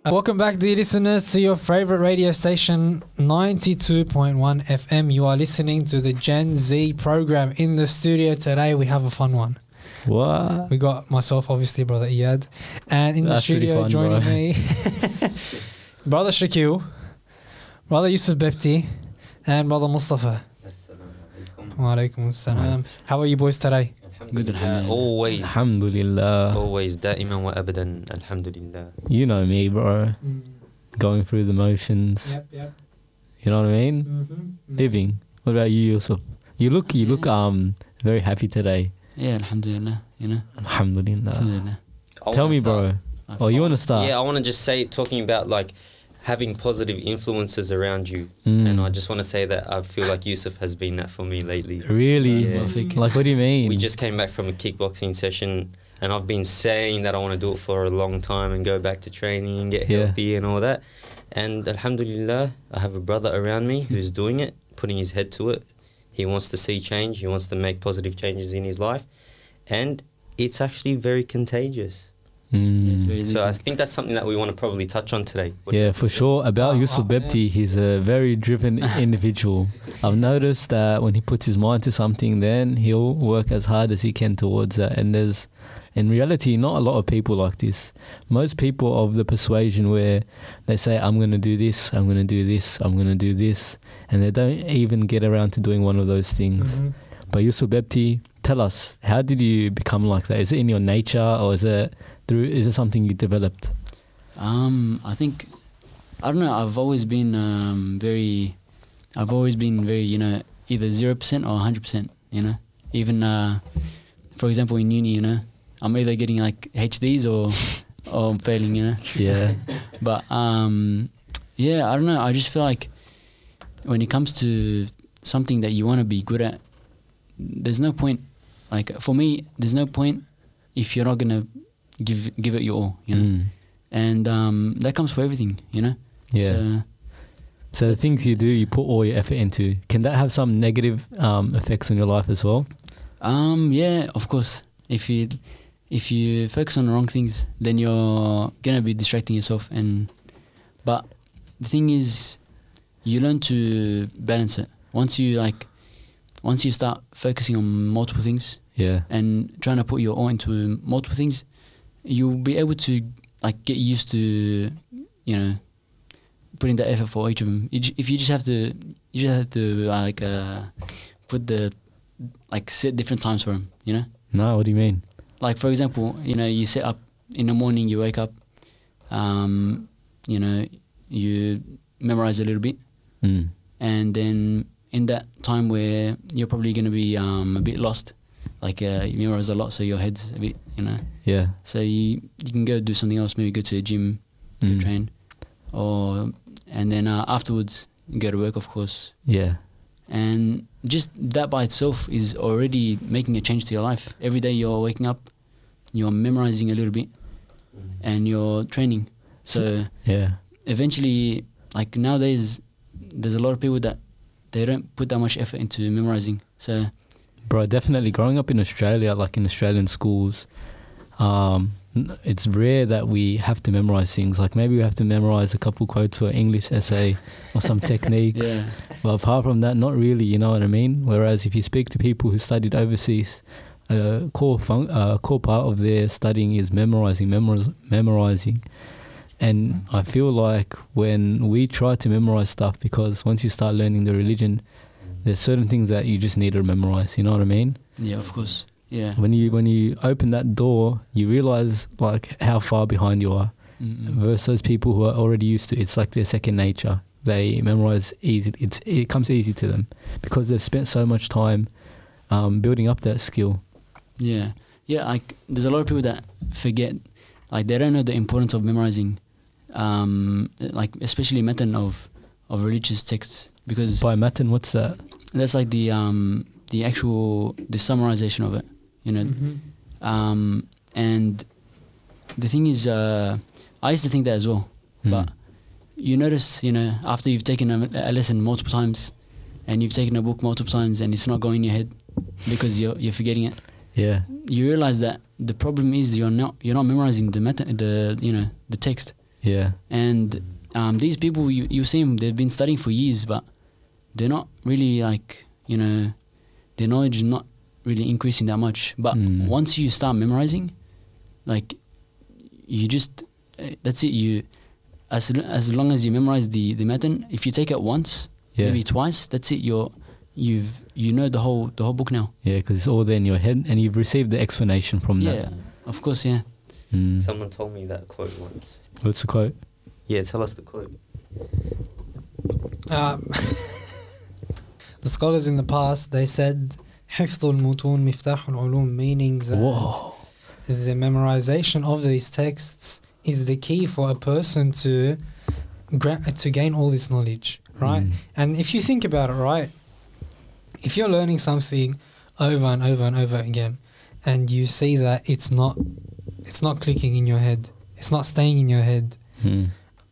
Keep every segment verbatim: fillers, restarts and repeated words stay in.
Welcome back, dear listeners, to your favorite radio station, ninety-two point one F M. You are listening to the Gen Z program. In the studio today, we have a fun one. What? We got myself, obviously, brother Iyad, and in That's the studio fun, joining bro. me, brother Shakil, brother Yusuf Bepti, and brother Mustafa. Wa alaikum assalam. How are you boys today? Good, alhamdulillah. Always. Alhamdulillah. Always. دائما وأبدا. Alhamdulillah. You know me, bro. Mm. Going through the motions. Yep, yep. You know what I mean? Mm-hmm. Living. What about you, Yusuf? You look, you look um very happy today. Yeah, alhamdulillah, you know. Alhamdulillah. Alhamdulillah. I Tell wanna me, start. bro. Oh, you want to start? Yeah, I want to just say, talking about like having positive influences around you. Mm. And I just want to say that I feel like Yusuf has been that for me lately. Really? Yeah. Like, what do you mean? We just came back from a kickboxing session and I've been saying that I want to do it for a long time and go back to training and get Yeah. healthy and all that. And alhamdulillah, I have a brother around me who's doing it, putting his head to it. He wants to see change. He wants to make positive changes in his life. And it's actually very contagious. Mm. Yeah, it's very So I easy. think that's something that we want to probably touch on today. What do Yeah, you for think? sure. About Oh, Yusuf oh, Bepti, he's a very driven individual. I've noticed that when he puts his mind to something, then he'll work as hard as he can towards that. And there's, in reality, not a lot of people like this. Most people of the persuasion where they say, I'm going to do this, I'm going to do this, I'm going to do this, and they don't even get around to doing one of those things. Mhm. But Yusuf Bepti, tell us, how did you become like that? Is it in your nature, or is it through? Is it something you developed? Um, I think, I don't know, I've always been um, very, I've always been very, you know, either zero percent or one hundred percent, you know. Even, uh, for example, in uni, you know, I'm either getting like H Ds or, or I'm failing, you know. Yeah. But, um, yeah, I don't know, I just feel like when it comes to something that you want to be good at, there's no point, like for me, there's no point if you're not going to give give it your all, you know. Mm. And um, that comes for everything, you know. Yeah. So, So the things you do, you put all your effort into. Can that have some negative um, effects on your life as well? um, yeah, of course. If you if you focus on the wrong things, then you're gonna be distracting yourself. And but the thing is, you learn to balance it. Once you like, once you start focusing on multiple things Yeah. and trying to put your all into multiple things, you'll be able to like get used to, you know, putting the effort for each of them. You j- If you just have to, you just have to uh, like uh, put the like set different times for them. You know, No, what do you mean? like for example, you know, you set up in the morning, you wake up, um, you know, you memorize a little bit, Mm. and then in that time where you're probably going to be um, a bit lost, like uh, you memorize a lot, so your head's a bit, you know. Yeah. So you you can go do something else, maybe go to the gym, go Mm. train, or and then uh, afterwards you go to work, of course. Yeah. And just that by itself is already making a change to your life. Every day you're waking up, you're memorizing a little bit, and you're training. So Yeah. eventually, like nowadays, there's a lot of people that they don't put that much effort into memorizing. So Bro, definitely growing up in Australia, like in Australian schools, um, n- it's rare that we have to memorize things. Like maybe we have to memorize a couple quotes for an English essay or some techniques. yeah, But apart from that, not really, you know what I mean? Whereas if you speak to people who studied overseas, a core, fun- uh, core part of their studying is memorizing, memoriz- memorizing. And I feel like when we try to memorize stuff, because once you start learning the religion, there's certain things that you just need to memorize, you know what I mean? yeah, of course, yeah. When you when you open that door, you realize like how far behind you are Mm-mm. versus people who are already used to it. It's like their second nature. They memorize easy. It's it comes easy to them because they've spent so much time um, building up that skill. Yeah, yeah. Like there's a lot of people that forget, like they don't know the importance of memorizing, um, like especially matan of of religious texts, because By Matan, what's that? that's like the um the actual the summarization of it, you know. Mhm. Um, and the thing is, uh, I used to think that as well, Mm. but you notice, you know, after you've taken a, a lesson multiple times, and you've taken a book multiple times, and it's not going in your head because you're you're forgetting it. Yeah, You realize that the problem is you're not you're not memorizing the meta the you know the text. Yeah. And um, these people, you, you see them, they've been studying for years, but they're not really like, you know, their knowledge is not really increasing that much. But Mm. once you start memorizing, like, you just, uh, that's it. You, as as long as you memorize the, the matan, if you take it once, Yeah. maybe twice, that's it. You're, you've, you know the whole, the whole book now. Yeah, because it's all there in your head and you've received the explanation from Yeah, that. of course, yeah. Mm. Someone told me that quote once. What's the quote? Yeah, tell us the quote. Um, the scholars in the past, they said حفظ المتون مفتاح العلوم, meaning that Whoa. the memorization of these texts is the key for a person to gra- to gain all this knowledge, right? Mm. And if you think about it, right, if you're learning something over and over and over again, and you see that it's not it's not clicking in your head, it's not staying in your head, Mm.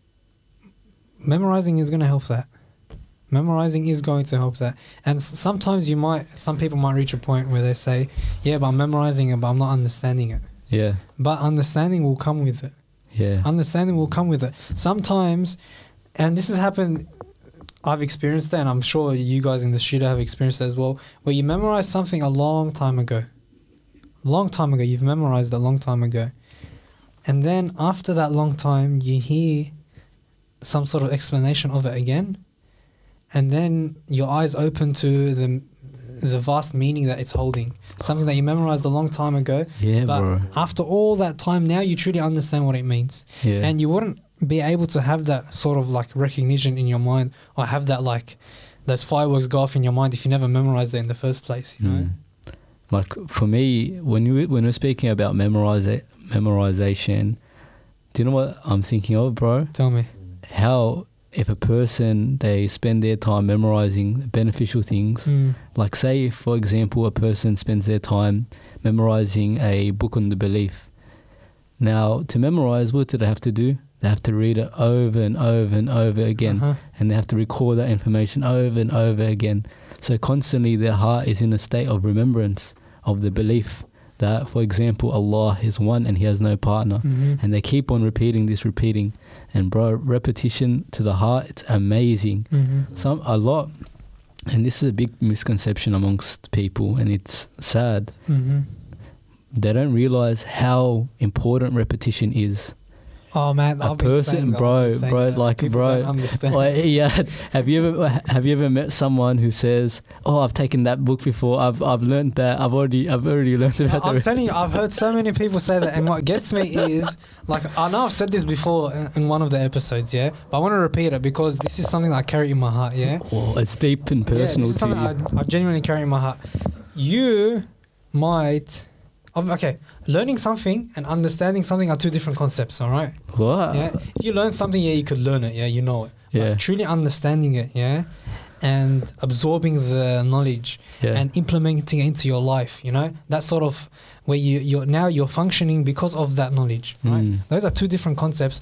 memorizing is going to help that. Memorizing is going to help that. And s- sometimes you might, some people might reach a point where they say, yeah, but I'm memorizing it, but I'm not understanding it. Yeah. But understanding will come with it. Yeah. Understanding will come with it. Sometimes, and this has happened, I've experienced it, and I'm sure you guys in the studio have experienced it as well, where you memorize something a long time ago. Long time ago, you've memorized it a long time ago. And then after that long time, you hear some sort of explanation of it again, and then your eyes open to the the vast meaning that it's holding. Something that you memorized a long time ago, Yeah, but bro. after all that time, now you truly understand what it means. Yeah. And you wouldn't be able to have that sort of like recognition in your mind, or have that like those fireworks go off in your mind if you never memorized it in the first place, you know? Mm. Like for me, when you when we're speaking about memorize memorization, do you know what I'm thinking of, bro? Tell me. How if a person, they spend their time memorizing beneficial things, Mm. like say for example a person spends their time memorizing a book on the belief. Now to memorize, what do they have to do? They have to read it over and over and over again, Uh-huh. and they have to record that information over and over again. So constantly their heart is in a state of remembrance of the belief that, for example, Allah is one and He has no partner. Mhm. And they keep on repeating this, repeating. And bro, repetition to the heart, it's amazing. Mhm. Some a lot, and this is a big misconception amongst people, and it's sad. Mhm. They don't realize how important repetition is. Oh man, A I've been person, saying that, bro, I've been saying bro, that. like, People bro, don't understand. Like, yeah, have you ever have you ever met someone who says, "Oh, I've taken that book before. I've I've learned that. I've already I've already learned about I'm the." telling you, I've heard so many people say that, and what gets me is, like, I know I've said this before in- in one of the episodes, yeah, but I want to repeat it because this is something that I carry in my heart, yeah. Oh, it's deep and personal yeah, this is to you. something I, I genuinely carry in my heart. You might, of- okay, learning something and understanding something are two different concepts, all right? What? Yeah, if you learn something, yeah, you could learn it, yeah, you know it. Yeah. But truly understanding it, yeah, and absorbing the knowledge Yeah. and implementing it into your life, you know, that sort of where you you're now you're functioning because of that knowledge, right? Mm. Those are two different concepts.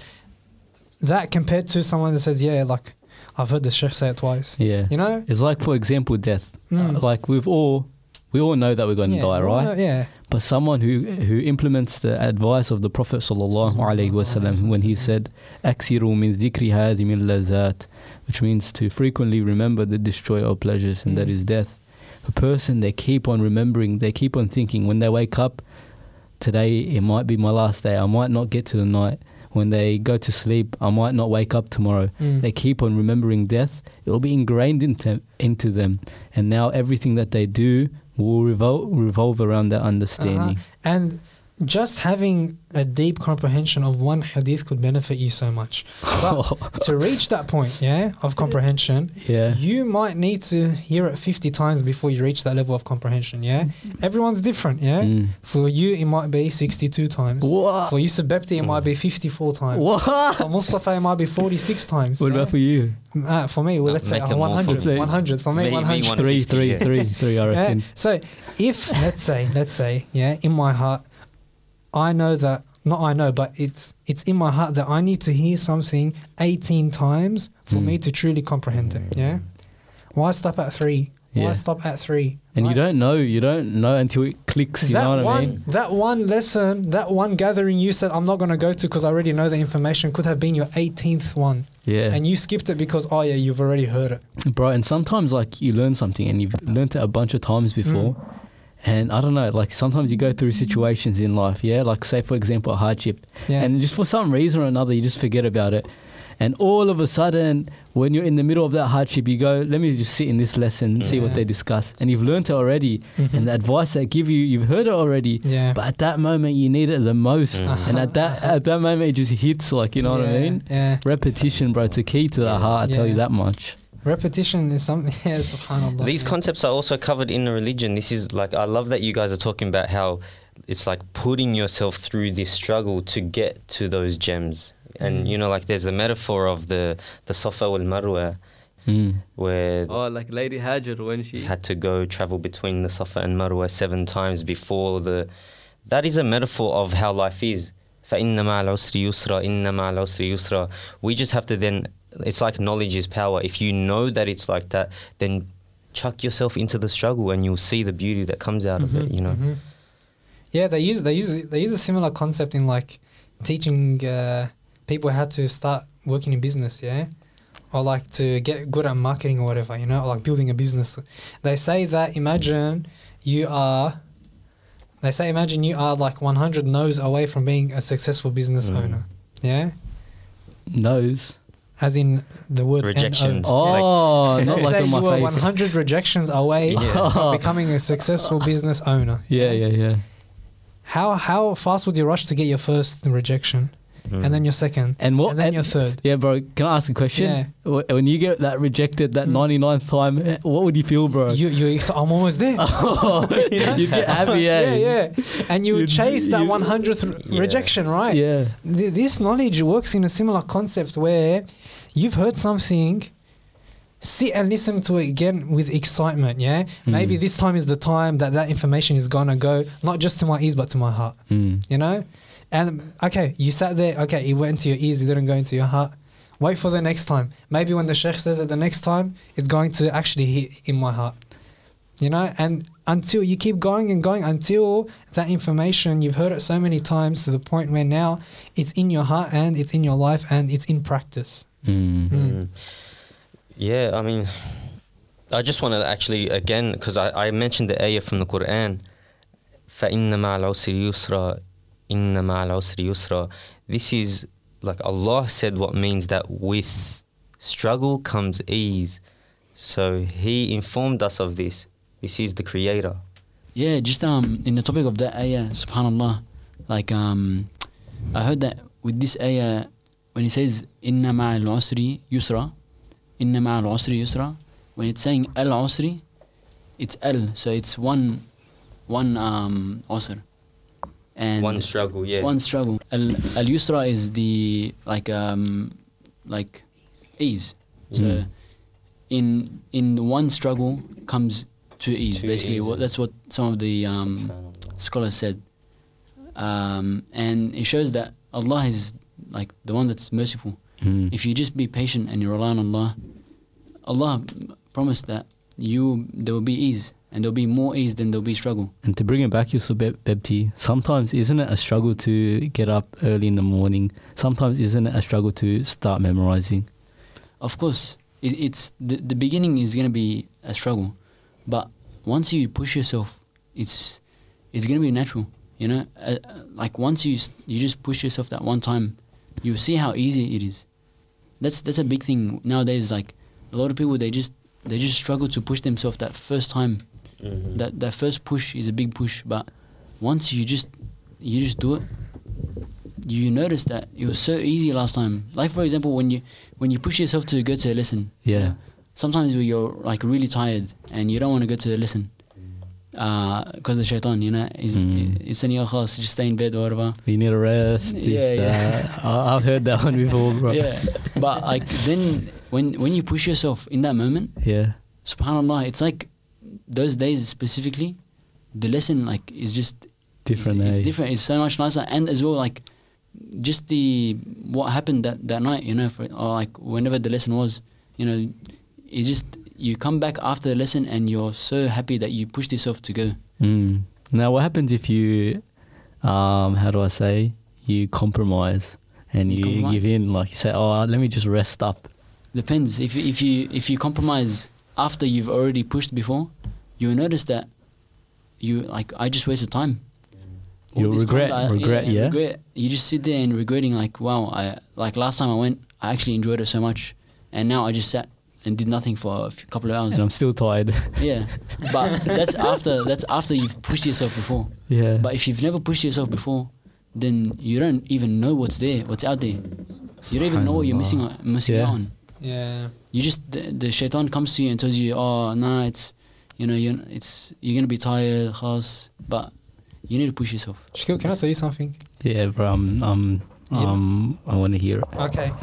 That compared to someone that says, yeah, like I've heard the Sheikh say it twice, Yeah. you know. It's like, for example, death. Mm. Uh, like we've all, we all know that we're going to Yeah, die, well, right? Yeah. But someone who who implements the advice of the Prophet sallallahu alaihi wasallam when he said, "Aksiru min dhikri hadhi min lazat," which means to frequently remember the destroyer of pleasures, and that Mm. is death. A person, they keep on remembering, they keep on thinking. When they wake up, today it might be my last day. I might not get to the night. When they go to sleep, I might not wake up tomorrow. Mm. They keep on remembering death. It will be ingrained into into them, and now everything that they do will revolve revolve around that understanding. Uh-huh. And just having a deep comprehension of one hadith could benefit you so much. But to reach that point, yeah, of comprehension, Yeah. you might need to hear it fifty times before you reach that level of comprehension, yeah? Everyone's different, yeah? Mm. For you, it might be sixty-two times. What? For you, Sabepti, it might be fifty-four times. What? For Mustafa, it might be forty-six times. What yeah? about for you? Uh, for me, well, No, let's say make it one more hundred. for- one hundred. For me, Me- me one hundred. one- Three, 150, three, yeah. three, three. I Yeah? reckon. So if, let's say, let's say, yeah, in my heart, I know that, not I know, but it's it's in my heart that I need to hear something eighteen times for Mm. me to truly comprehend it, yeah? Why stop at three Why Yeah. stop at three? And you right? don't know, you don't know until it clicks, you that know what one, I mean? That one lesson, that one gathering you said, I'm not going to go to because I already know the information, could have been your eighteenth one. Yeah. And you skipped it because, oh yeah, you've already heard it. Bro, and sometimes like you learn something and you've learned it a bunch of times before. Mm. And I don't know, like sometimes you go through situations in life, yeah, like say for example a hardship, Yeah. and just for some reason or another you just forget about it, and all of a sudden when you're in the middle of that hardship you go, let me just sit in this lesson and see what Yeah. they discuss, and you've learned it already, Mhm. and the advice they give you, you've heard it already, Yeah. but at that moment you need it the most, Mhm. and at that at that moment it just hits, like, you know what I Yeah, mean? Yeah. Repetition, bro, it's a key to the Yeah. heart, I tell you Yeah. that much. Repetition is something, yeah, subhanAllah. These yeah. concepts are also covered in the religion. This is like, I love that you guys are talking about how it's like putting yourself through this struggle to get to those gems. And Mm. you know, like there's the metaphor of the the Safa wal Marwa, Mm. where Oh, like Lady Hajar when she had to go travel between the Safa and Marwa seven times before the. That is a metaphor of how life is. فَإِنَّ مَعَ الْعُسْرِ يُسْرًا إِنَّ مَعَ الْعُسْرِ يُسْرًا. We just have to then. It's like knowledge is power. If you know that it's like that, then chuck yourself into the struggle, and you'll see the beauty that comes out of it. Mhm, You know. mhm. Yeah, they use they use they use a similar concept in like teaching uh, people how to start working in business, yeah, or like to get good at marketing or whatever, you know, or like building a business. They say that imagine you are, they say imagine you are like one hundred no's away from being a successful business Mm. owner, yeah, Nose. as in the word Rejections. N O. Oh, Let's not like say on my you were face. one hundred rejections away Yeah. from becoming a successful business owner. Yeah, yeah, yeah. How how fast would you rush to get your first rejection, Mm. and then your second, And what? and then and- your third? Yeah, bro. Can I ask a question? Yeah. Wh- When you get that rejected that Mm. ninety-ninth time, eh, what would you feel, bro? You you ex- I'm almost there. you get happy, eh? yeah, yeah, and you You'd- chase that you- one hundredth Yeah. rejection, right? Yeah. Th- this knowledge works in a similar concept where you've heard something, sit and listen to it again with excitement. Yeah, maybe Mm. this time is the time that that information is gonna go not just to my ears but to my heart. Mm. You know, and okay, you sat there. Okay, it went into your ears. It didn't go into your heart. Wait for the next time. Maybe when the sheikh says it the next time, it's going to actually hit in my heart. You know, and until you keep going and going until that information, you've heard it so many times to the point where now it's in your heart and it's in your life and it's in practice. Mm. Mm. Yeah, I mean, I just want to actually, again, because I, I mentioned the ayah from the Quran, فَإِنَّ مَعَ الْعُسْرِ يُسْرًا إِنَّ مَعَ الْعُسْرِ يُسْرًا. This is, like Allah said what means that with struggle comes ease. So He informed us of this. This is the Creator. Yeah, just um in the topic of that ayah, subhanallah, like um I heard that with this ayah when it says inna ma'al usri yusra, inna ma'al usri yusra, when it's saying al usri, it's al, so it's one one um usr. And One struggle, yeah. one struggle. Al al yusra is the like um like ease. So Mm. in in one struggle comes two ease. Two Basically, what, eases. that's what some of the um, Subhanallah. scholars said, um, and it shows that Allah is like the one that's merciful. Mm. If you just be patient and you rely on Allah, Allah promised that you there will be ease, and there'll be more ease than there'll be struggle. And to bring it back, Yusuf Beb- Bebti, sometimes isn't it a struggle to get up early in the morning? Sometimes isn't it a struggle to start memorizing? Of course, it, it's the the beginning is gonna be a struggle, but once you push yourself, it's it's gonna be natural. You know, uh, uh, like once you s- you just push yourself that one time, you see how easy it is. That's that's a big thing nowadays. Like a lot of people, they just they just struggle to push themselves that first time. Mhm. That that first push is a big push, but once you just you just do it, you notice that it was so easy last time. Like for example, when you when you push yourself to go to a lesson, Yeah. sometimes when you're like really tired and you don't want to go to the lesson because the shaitan, you know, is Mm. it's saying your khas, just stay in bed or whatever. You need a rest. Yeah, this, yeah. that. I- I've heard that one before, bro. Yeah, but like then when when you push yourself in that moment, Yeah. subhanallah, it's like those days specifically, the lesson like is just Different, It's, eh? it's different. It's so much nicer, and as well like just the what happened that that night, you know, for, or like whenever the lesson was, you know, it just you come back after the lesson and you're so happy that you pushed yourself to go. Mm. Now, what happens if you, um, how do I say, you compromise and You you, compromise? give in? Like you say, oh, let me just rest up. Depends. If you, if you if you compromise after you've already pushed before, you'll notice that you like I just wasted time. All You'll this time regret, that I- regret, yeah? regret. You just sit there and regretting like, wow, I like last time I went, I actually enjoyed it so much, and now I just sat and did nothing for a few, couple of hours. And I'm still tired. Yeah, but that's after that's after you've pushed yourself before. yeah. But if you've never pushed yourself before, then you don't even know what's there, what's out there. You don't even know what you're missing on, missing Yeah. out on. Yeah. You just the, the shaitan comes to you and tells you, oh no, it's you know you it's you're gonna be tired, khas, but you need to push yourself. Shaquille, can I tell you something? Yeah, bro. I'm, I'm, Yeah. um, I want to hear it. Okay.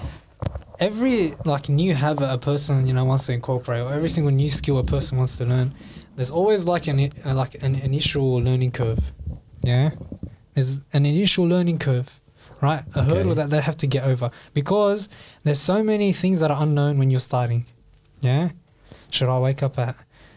Every like new habit a person you know wants to incorporate, or every single new skill a person wants to learn, there's always like an i- uh, like an initial learning curve. Yeah, there's an initial learning curve, right? A hurdle Okay. that they have to get over because there's so many things that are unknown when you're starting. Yeah, should I wake up at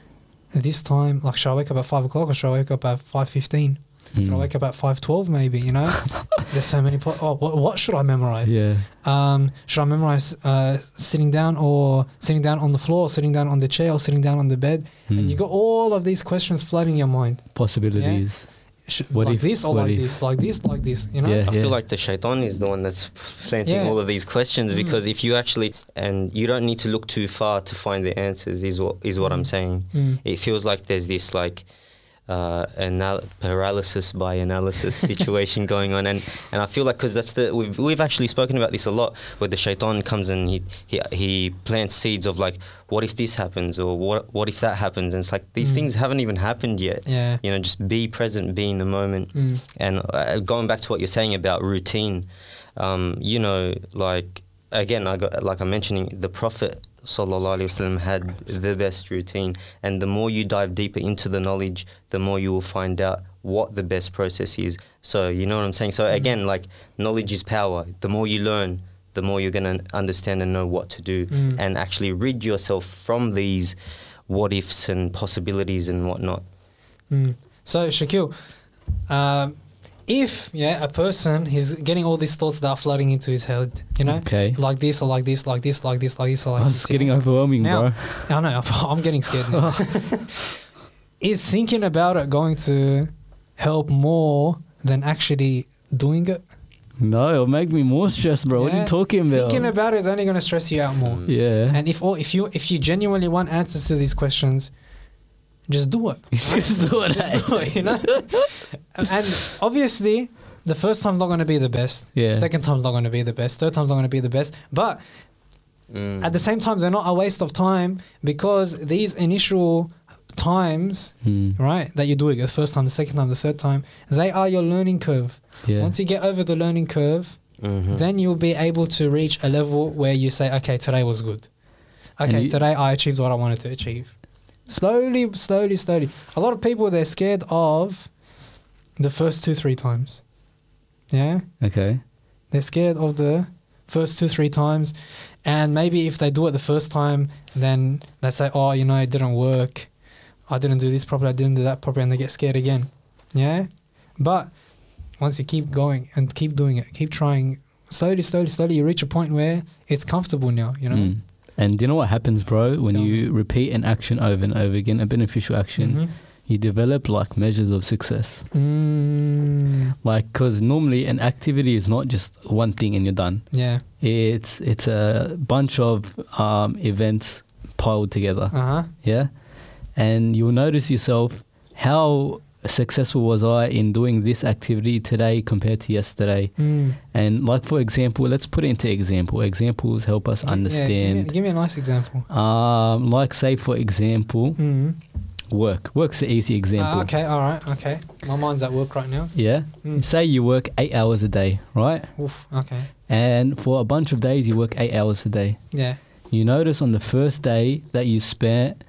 this time? Like, should I wake up at five o'clock or should I wake up at five fifteen? Should I Mm. wake up at five twelve? Maybe you know. There's so many. Po- oh, what, what should I memorize? Yeah. Um, should I memorize uh, sitting down or sitting down on the floor, or sitting down on the chair, or sitting down on the bed? And Mm. you got all of these questions flooding your mind. Possibilities. Should, What like if- this or what like if? this, like this, like this. You know. Yeah. I feel like the shaitan is the one that's planting Yeah. all of these questions Mm. because if you actually and you don't need to look too far to find the answers is what is what I'm saying. Mm. It feels like there's this like uh, anal- paralysis by analysis situation going on, and, and I feel like because that's the we've we've actually spoken about this a lot, where the shaitan comes and he he he plants seeds of like, what if this happens or what what if that happens, and it's like these Mm. things haven't even happened yet. Yeah. You know, just be present, be in the moment. Mm. And uh, going back to what you're saying about routine, um, you know, like again, I got like I'm mentioning, the Prophet Sallallahu Alaihi Wasallam had the best routine, and the more you dive deeper into the knowledge, the more you will find out what the best process is. So you know what I'm saying. So again, like knowledge is power. The more you learn, the more you're gonna understand and know what to do, Mm. and actually rid yourself from these what ifs and possibilities and whatnot. Mm. So Shaquille, um, if yeah a person is getting all these thoughts that are flooding into his head, you know, Okay. like this or like this, like this, like this, like this, or like Oh, this. it's you getting know? overwhelming, Now- bro. I know. I'm getting scared now. Is thinking about it going to help more than actually doing it? No, it'll make me more stressed, bro. What are Yeah. you talking about? Thinking about it is only going to stress you out more. Mm. yeah. And if all, if you if you genuinely want answers to these questions, just do it. Just do it, Just do it, you know. and, and obviously, the first time's not going to be the best. Yeah. Second time's not going to be the best. Third time's not going to be the best. But Mm. at the same time, they're not a waste of time because these initial times, Hmm. right, that you do it the first time, the second time, the third time, they are your learning curve. Yeah. Once you get over the learning curve, Mhm. then you'll be able to reach a level where you say, okay, today was good. And Okay, you- today I achieved what I wanted to achieve. Slowly, slowly, slowly. A lot of people, they're scared of the first two, three times. Yeah? Okay. They're scared of the first two, three times. And maybe if they do it the first time, then they say, oh, you know, it didn't work. I didn't do this properly, I didn't do that properly, and they get scared again. Yeah? But once you keep going and keep doing it, keep trying, slowly, slowly, slowly, you reach a point where it's comfortable now, you know? Mm. And do you know what happens, bro? When Tell you repeat an action over and over again, a beneficial action, Mhm. you develop like measures of success. Mm, Like, because normally an activity is not just one thing and you're done. yeah. It's it's a bunch of um, events piled together. Uh huh. Yeah. And you'll notice yourself, how successful was I in doing this activity today compared to yesterday? Mm. And like, for example, let's put it into example. Examples help us Yeah, give, understand. me, give me a nice example. Um, like, say, for example, Mm. work. Work's an easy example. Uh, okay, all right, okay. My mind's at work right now. Yeah. Mm. Say you work eight hours a day, right? Oof, okay. And for a bunch of days, you work eight hours a day. Yeah. You notice on the first day that you spent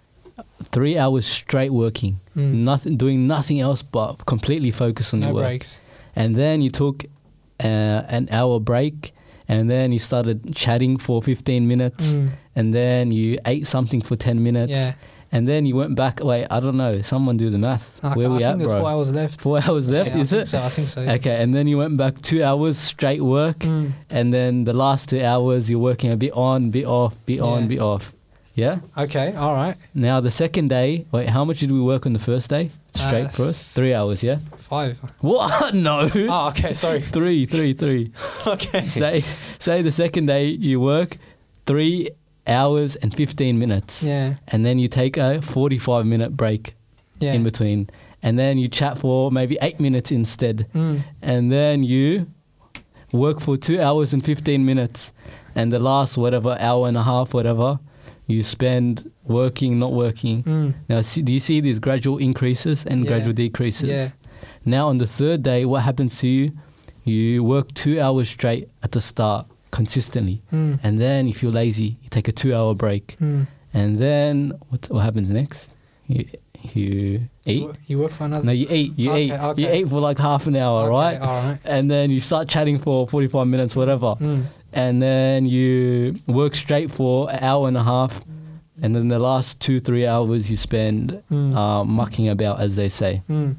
three hours straight working, Mm. nothing, doing nothing else but completely focused on No your work. breaks. And then you took uh, an hour break, and then you started chatting for fifteen minutes, Mm. and then you ate something for ten minutes, Yeah. and then you went back. Wait, I don't know. Someone do the math. I, Where I we think at, there's bro? four hours left. Four hours left, Yeah, I is think it? So, I think so. Yeah. Okay, and then you went back two hours straight work, Mm. and then the last two hours you're working a bit on, bit off, bit on, Yeah. bit off. Yeah. Okay. All right. Now the second day, wait, how much did we work on the first day? Straight Uh, first, three hours. Yeah. Five. What? No. Oh, okay. Sorry. Three, three, three. Okay. say, say the second day you work three hours and fifteen minutes, Yeah. and then you take a forty-five minute break Yeah. in between, and then you chat for maybe eight minutes instead, Mm. and then you work for two hours and fifteen minutes, and the last whatever hour and a half, whatever, you spend working, not working. Mm. Now, see, do you see these gradual increases and Yeah. gradual decreases? Yeah. Now, on the third day, what happens to you? You work two hours straight at the start consistently, Mm. and then if you're lazy, you take a two-hour break, Mm. and then what? What happens next? You you eat. You, wo- you work for another. No, you eat. You Okay, eat. okay. You eat for like half an hour, Okay, right? All right. And then you start chatting for forty-five minutes, whatever. Mm. And then you work straight for an hour and a half. And then the last two, three hours you spend Mm. uh, mucking about, as they say. Mm.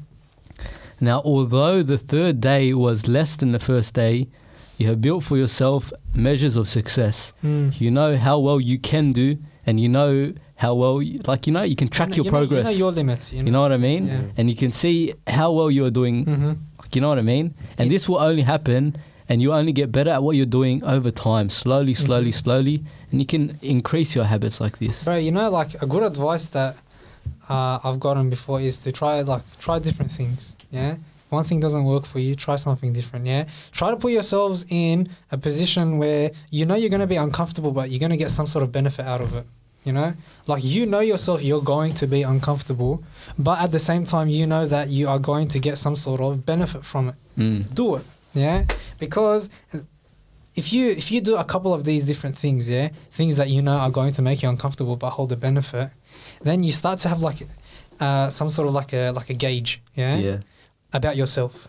Now, although the third day was less than the first day, you have built for yourself measures of success. Mm. You know how well you can do, and you know how well, you, like, you know, you can track You know- your you know- progress. You know your limits. You know, You know what I mean? Yeah. And you can see how well you're doing. Mm-hmm. You know what I mean? And this will only happen, and you only get better at what you're doing over time, slowly, slowly, Mhm. slowly, and you can increase your habits like this. Bro, you know, like a good advice that uh, I've gotten before is to try like try different things. Yeah, if one thing doesn't work for you, try something different. Yeah, try to put yourselves in a position where you know you're gonna be uncomfortable, but you're gonna get some sort of benefit out of it. You know, like you know yourself, you're going to be uncomfortable, but at the same time, you know that you are going to get some sort of benefit from it. Mm. Do it, yeah, because if you if you do a couple of these different things, yeah, things that you know are going to make you uncomfortable but hold a benefit, then you start to have like uh, some sort of like a like a gauge, yeah, Yeah. about yourself,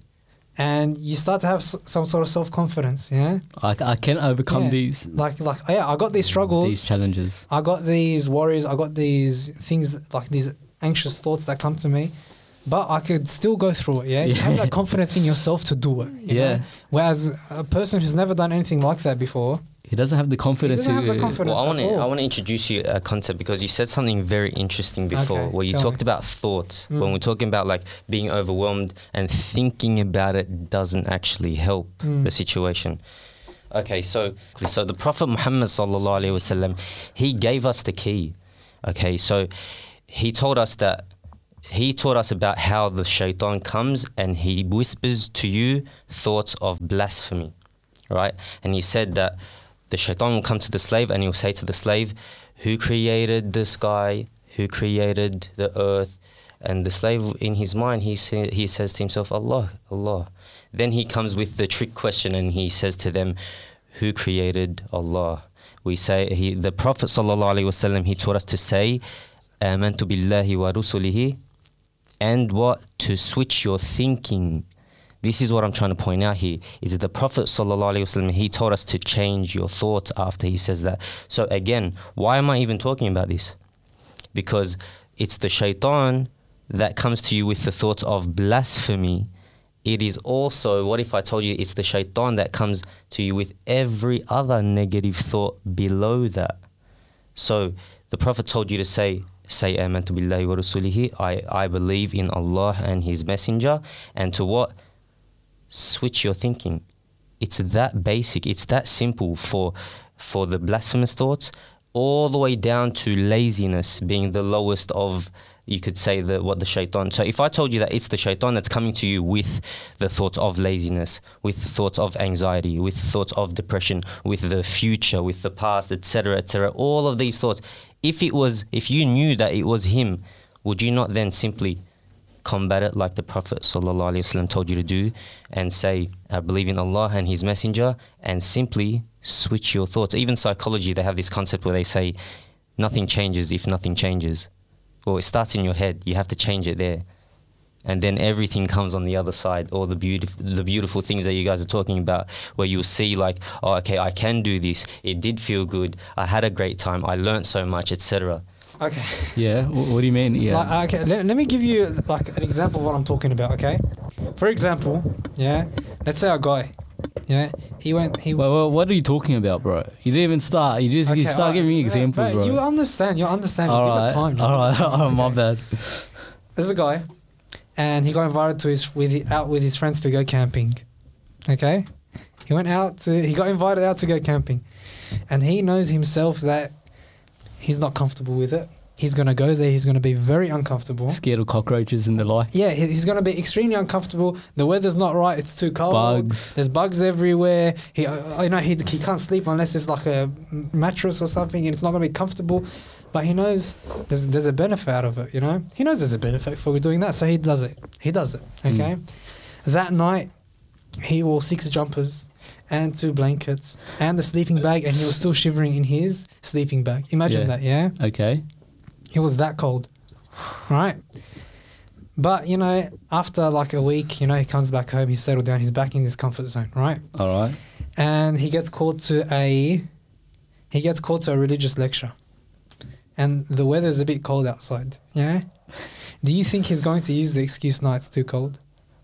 and you start to have s- some sort of self confidence, yeah, I, I can overcome Yeah. these like like yeah, I got these struggles, these challenges. I got these worries, I got these things that- like these anxious thoughts that come to me, but I could still go through it. Yeah, you have that confidence in yourself to do it. you Yeah. know? Whereas a person who's never done anything like that before, He doesn't have the confidence. doesn't have the to- confidence. Well, I want to at all. I want to introduce you a concept because you said something very interesting before, Okay, where you tell talked me. about thoughts. Mm. When we're talking about like being overwhelmed and thinking about it doesn't actually help Mm. the situation. Okay, so so the Prophet Muhammad sallallahu alaihi wasallam, he gave us the key. Okay, so he told us that he taught us about how the shaitan comes and he whispers to you thoughts of blasphemy, right? And he said that the shaitan will come to the slave and he'll say to the slave, who created the sky, who created the earth? And the slave in his mind, he, say, he says to himself, Allah, Allah. Then he comes with the trick question and he says to them, who created Allah? We say, he, the Prophet sallallahu alaihi wasallam, he taught us to say, amantu billahi wa rusulihi, and what? To switch your thinking. This is what I'm trying to point out here, is that the Prophet sallallahu alaihi wasallam, he told us to change your thoughts after he says that. So again, why am I even talking about this? Because it's the shaitan that comes to you with the thoughts of blasphemy. It is also, what if I told you it's the shaitan that comes to you with every other negative thought below that? So the Prophet told you to say, say amantu billahi wa rasulihi, I, I believe in Allah and His Messenger, and to what? Switch your thinking. It's that basic, it's that simple for for the blasphemous thoughts, all the way down to laziness being the lowest of, you could say, the what the shaitan. So if I told you that it's the shaitan that's coming to you with the thoughts of laziness, with the thoughts of anxiety, with the thoughts of depression, with the future, with the past, et cetera, et cetera, all of these thoughts, if it was, if you knew that it was him, would you not then simply combat it like the Prophet sallallahu alaihi wasallam told you to do, and say, I believe in Allah and His Messenger, and simply switch your thoughts? Even psychology, they have this concept where they say, nothing changes if nothing changes. Well, it starts in your head. You have to change it there. and then everything comes on the other side, all the beautiful the beautiful things that you guys are talking about, where you'll see like, oh, okay, I can do this, it did feel good, I had a great time, I learned so much, etc. Okay. Yeah. wh- What do you mean? Yeah. Like, okay, let, let me give you like an example of what I'm talking about, okay? For example, yeah, let's say a guy, yeah, he went, he well, well, what are you talking about, bro? You didn't even start. You just you Okay, start alright, giving me but- examples, but bro. You understand, you understand, just all give right. it time. just All give it right. time, Oh, my okay? bad. There's a guy, and he got invited to his with hi- out with his friends to go camping. Okay, he went out to he got invited out to go camping, and he knows himself that he's not comfortable with it. He's gonna go there. He's gonna be very uncomfortable. Scared of cockroaches and the like. Yeah, he- he's gonna be extremely uncomfortable. The weather's not right. It's too cold. Bugs. There's bugs everywhere. He, uh, you know, he he can't sleep unless there's like a m- mattress or something, and it's not gonna be comfortable. But he knows there's there's a benefit out of it. You know, he knows there's a benefit for doing that, so he does it. He does it. Okay. That night, he wore six jumpers and two blankets and the sleeping bag, and he was still shivering in his sleeping bag. Imagine Yeah. that, yeah. Okay. It was that cold, right? But you know, after like a week, you know, he comes back home. He's settled down. He's back in his comfort zone, right? All right. And he gets called to a he gets called to a religious lecture, and the weather's a bit cold outside. Yeah. Do you think he's going to use the excuse, "No, it's too cold"?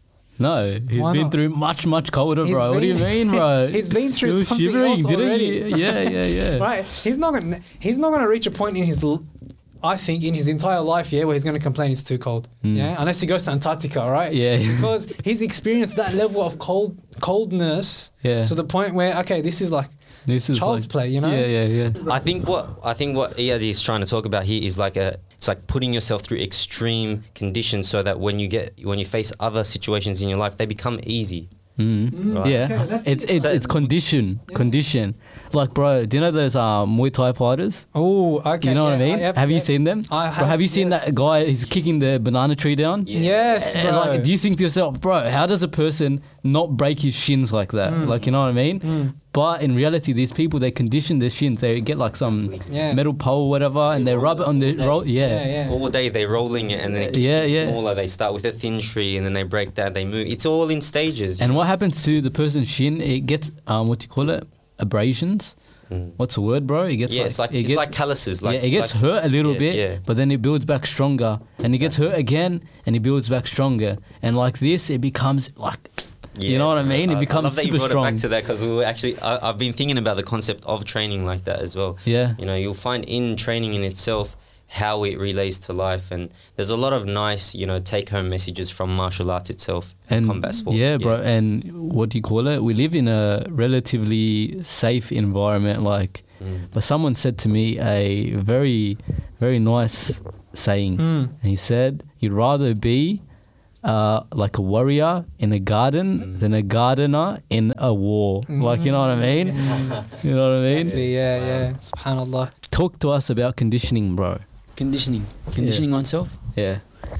No, he's Why been not? through much, much colder, He's bro. What do you been- mean, bro? He's been through He was something shivering, else didn't already. he? Yeah, yeah, yeah. Right? He's not gonna he's not gonna reach a point in his l- I think in his entire life, yeah, where he's gonna complain it's too cold. Mm. Yeah, unless he goes to Antarctica, right? Yeah. Because he's experienced that level of cold coldness Yeah. to the point where okay, this is like This is child's like, play, you know? Yeah, yeah, yeah. I think what I think what Iyad is trying to talk about here is like a it's like putting yourself through extreme conditions so that when you get when you face other situations in your life, they become easy. Mm. Right. Yeah, Okay, that's it's it. it's So- it's condition, condition. Like, bro, do you know those uh, Muay Thai fighters? Oh, okay. You know what I yeah, mean? yep, have you yep. seen them? I Bro, have, have you seen yes. that guy? He's kicking the banana tree down. Yeah. Yes, And bro. like, do you think to yourself, bro, how does a person not break his shins like that? Mm. Like, you know what I mean? Mm. But in reality, these people, they condition their shins. They get like some Yeah. metal pole, or whatever, and they rub it on the roll. Yeah, Yeah. yeah. All day they're rolling it and then they keep Yeah, it yeah. smaller. They start with a thin tree and then they break that. They move. It's all in stages. And what happens to the person's shin? It gets um, what do you call it? Abrasions. Mm. What's the word, bro? It gets yeah, like, it's like it it's gets, like calluses. Like yeah, it gets like- hurt a little yeah, bit, yeah. but then it builds back stronger, and it gets hurt again, and it builds back stronger, and like this, it becomes like, you know what I mean? It I- I becomes love that super you brought strong. it back to that because we were actually I, I've been thinking about the concept of training like that as well. Yeah. You know, you'll find in training in itself how it relates to life, and there's a lot of nice, you know, take-home messages from martial arts itself, And combat sport. yeah, bro. And what do you call it? We live in a relatively safe environment, like. Mm. But someone said to me a very, very nice saying. Mm. And he said, "You'd rather be uh, like a warrior in a garden Mm. than a gardener in a war." Like, you know what I mean? You know what I mean? Exactly, yeah, yeah. Subhanallah. Talk to us about conditioning, bro. Conditioning, conditioning oneself. Yeah.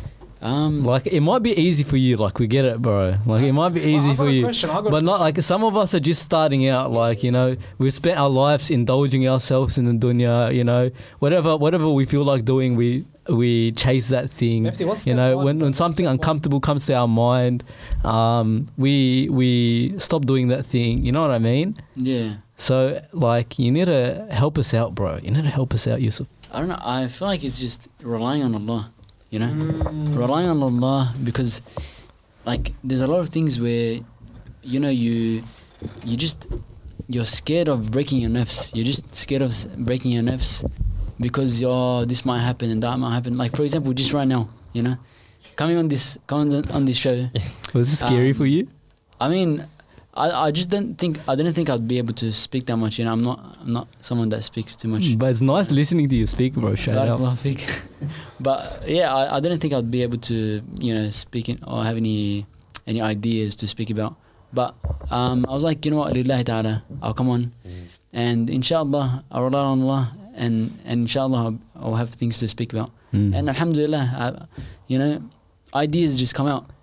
Um, Like, it might be easy for you. Like, we get it, bro. Like, it might be Well, easy I've got for a you. question, I've got a But not like some of us are just starting out. Like, you know, we've spent our lives indulging ourselves in the dunya. You know, whatever whatever we feel like doing, we we chase that thing. Pepsi, what's You step know, one, when bro? when What's something step one? uncomfortable comes to our mind, um, we we stop doing that thing. You know what I mean? yeah. So like, you need to help us out, bro. You need to help us out, Yusuf. I don't know. I feel like it's just relying on Allah. You know, Mm. relying on Allah because, like, there's a lot of things where, you know, you, you just, you're scared of breaking your nafs. You're just scared of s- breaking your nafs because oh, this might happen and that might happen. Like, for example, just right now, you know, coming on this, coming on- on this show. Was this scary Um, for you? I mean, I, I just don't think I didn't think I'd be able to speak that much. You know, I'm not I'm not someone that speaks too much. But it's nice listening to you speak, bro. Shout out. Barakallahu feek. But yeah, I, I didn't think I'd be able to, you know, speak in, or have any any ideas to speak about. But um, I was like, you know what, lillahi ta'ala, I'll come on, Mm. and inshallah, I'll rely on Allah, and and inshallah, I'll, I'll have things to speak about. Mm. And alhamdulillah, I, you know, ideas just come out.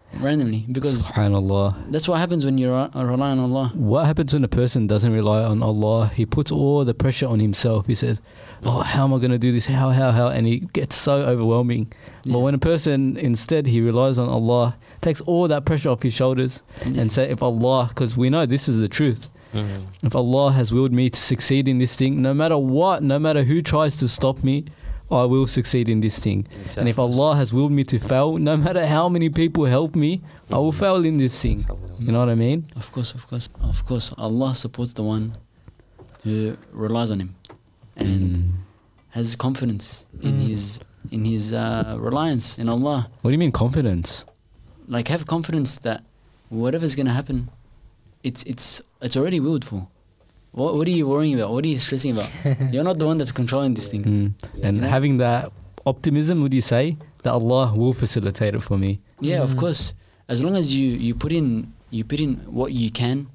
randomly, because Subhanallah. that's what happens when you re- rely on Allah. What happens when a person doesn't rely on Allah? He puts all the pressure on himself. He says, oh, how am I going to do this? How, how, how? And it gets so overwhelming. Yeah. But when a person instead, he relies on Allah, takes all that pressure off his shoulders Yeah. and say, if Allah, because we know this is the truth. Mm. If Allah has willed me to succeed in this thing, no matter what, no matter who tries to stop me, I will succeed in this thing. And if Allah has willed me to fail, no matter how many people help me, I will fail in this thing. You know what I mean? Of course, of course, of course. Allah supports the one who relies on Him and Mm. has confidence in Mm. his in his uh, reliance in Allah. What do you mean confidence? Like, have confidence that whatever's gonna happen, it's it's it's already willed for. What what are you worrying about? What are you stressing about? You're not the one that's controlling this thing. Mm. And You know? having that optimism, would you say that Allah will facilitate it for me? Yeah, of Mm. course. As long as you, you put in you put in what you can,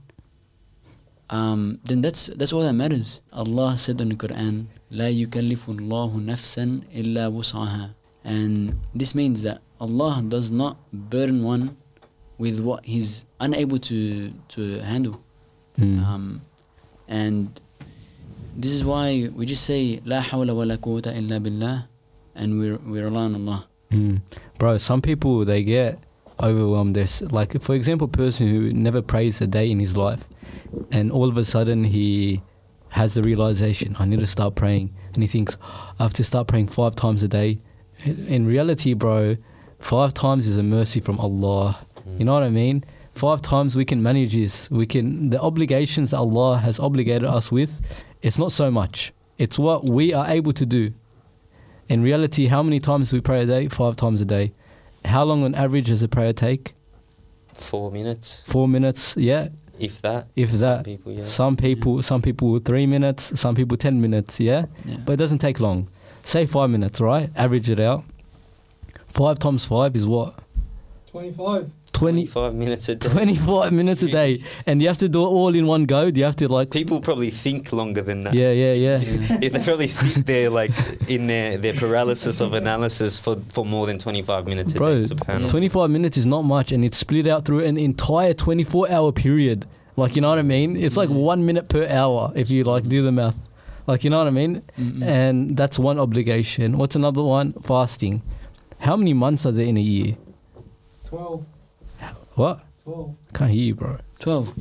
um, then that's that's all that matters. Allah said in the Quran, "La yukallifu Allahu nafsan illa wus'aha," and this means that Allah does not burden one with what He's unable to to handle. Mm. Um, and this is why we just say "La hawla wa la quwwata illa billah," and we we rely on Allah. Mm. Bro, some people, they get overwhelmed. This, like, for example, a person who never prays a day in his life, and all of a sudden he has the realization, I need to start praying, and he thinks, I have to start praying five times a day. In reality, bro, five times is a mercy from Allah. You know what I mean? Five times we can manage this. We can, the obligations that Allah has obligated us with, it's not so much. It's what we are able to do. In reality, how many times do we pray a day? Five times a day. How long on average does a prayer take? Four minutes, Four minutes, yeah. if that. If Some that. people, yeah. Some people, some people three minutes, some people ten minutes, yeah. Yeah. But it doesn't take long. Say five minutes, right? Average it out. Five times five is what? twenty-five. Twenty. twenty-five minutes a day. twenty-five minutes a day, and you have to do it all in one go. Do you have to like? People probably think longer than that. Yeah, yeah, yeah. Yeah, they probably sit there like in their, their paralysis of analysis for, for more than twenty-five minutes a Bro, day. Subhanallah. twenty-five minutes is not much, and it's split out through an entire twenty-four hour period. Like, you know what I mean? It's like Yeah. one minute per hour if you like do the math. Like, you know what I mean? Mm-mm. And that's one obligation. What's another one? Fasting. How many months are there in a year? twelve. What? twelve. Can't hear you, bro. Twelve.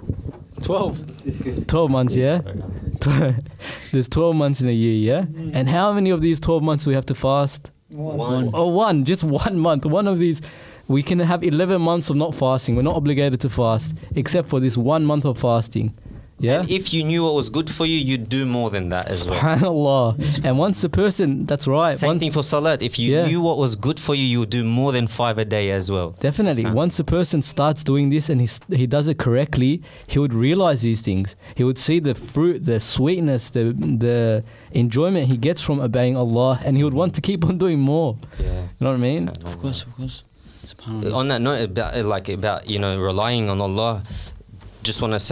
twelve. twelve months, yeah? There's twelve months in a year, yeah? And how many of these twelve months do we have to fast? One. Oh, one, just one month. One of these. We can have eleven months of not fasting. We're not obligated to fast, except for this one month of fasting. Yeah? And if you knew what was good for you, you'd do more than that as well. SubhanAllah. And once the person, that's right. Same once, thing for salat. If you Yeah. knew what was good for you, you would do more than five a day as well. Definitely. Huh. Once the person starts doing this and he, s- he does it correctly, he would realize these things. He would see the fruit, the sweetness, the the enjoyment he gets from obeying Allah, and he would want to keep on doing more. Yeah. You know what I mean? Of course, of course. SubhanAllah. On that note, about like about you know relying on Allah, just want to say.